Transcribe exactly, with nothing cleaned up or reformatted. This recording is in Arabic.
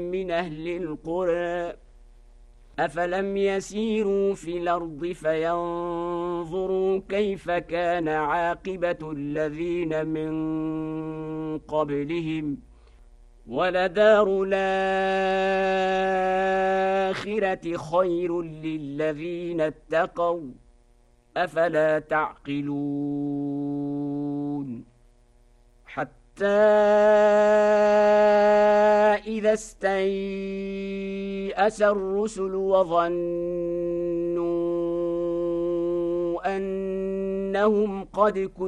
من أهل القرى أفلم يسيروا في الأرض فينظروا كيف كان عاقبة الذين من قبلهم ولدار الآخرة خير للذين اتقوا أفلا تعقلون حتى إذا استيأس الرسل وظنوا أنهم قد كذبوا